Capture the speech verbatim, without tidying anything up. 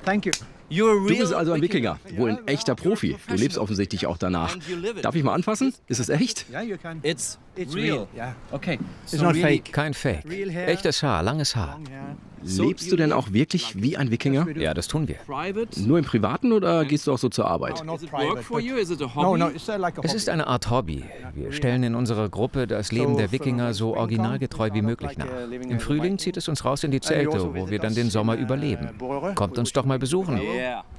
Du bist also ein Wikinger, wohl ein echter Profi. Du lebst offensichtlich auch danach. Darf ich mal anfassen? Ist es echt? It's real. Okay. It's not fake. Kein Fake. Echtes Haar, langes Haar. Lebst du denn auch wirklich wie ein Wikinger? Ja, das tun wir. Nur im Privaten oder gehst du auch so zur Arbeit? Es ist eine Art Hobby. Wir stellen in unserer Gruppe das Leben der Wikinger so originalgetreu wie möglich nach. Im Frühling zieht es uns raus in die Zelte, wo wir dann den Sommer überleben. Kommt uns doch mal besuchen.